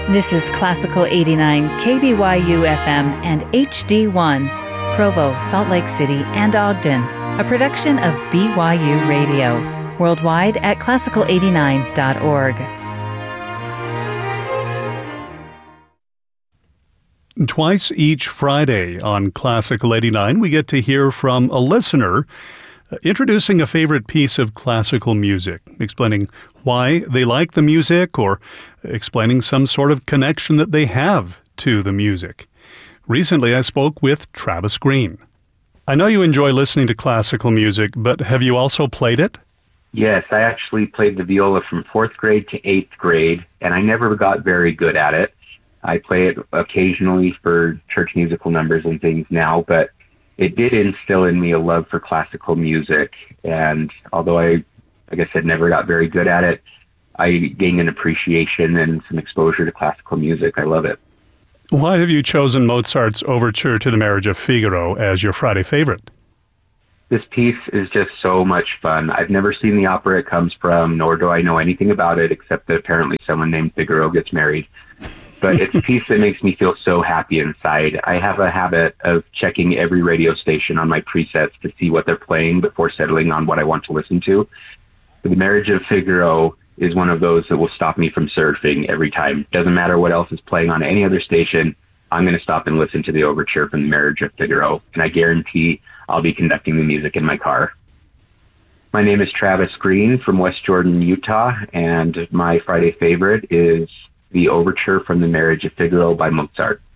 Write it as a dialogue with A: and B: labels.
A: This is Classical 89 KBYU FM and HD1, Provo, Salt Lake City, and Ogden, a production of BYU Radio, worldwide at classical89.org.
B: Twice each Friday on Classical 89, we get to hear from a listener introducing a favorite piece of classical music, explaining why they like the music or explaining some sort of connection that they have to the music. Recently, I spoke with Travis Green. I know you enjoy listening to classical music, but have you also played it?
C: Yes, I actually played the viola from 4th grade to 8th grade, and I never got very good at it. I play it occasionally for church musical numbers and things now, but it did instill in me a love for classical music. And although I, like I said, never got very good at it, I gained an appreciation and some exposure to classical music. I love it.
B: Why have you chosen Mozart's Overture to the Marriage of Figaro as your Friday favorite?
C: This piece is just so much fun. I've never seen the opera it comes from, nor do I know anything about it, except that apparently someone named Figaro gets married. But it's a piece that makes me feel so happy inside. I have a habit of checking every radio station on my presets to see what they're playing before settling on what I want to listen to. The Marriage of Figaro is one of those that will stop me from surfing every time. Doesn't matter what else is playing on any other station, I'm going to stop and listen to the overture from the Marriage of Figaro, and I guarantee I'll be conducting the music in my car. My name is Travis Green from West Jordan, Utah, and my Friday favorite is the Overture from the Marriage of Figaro by Mozart.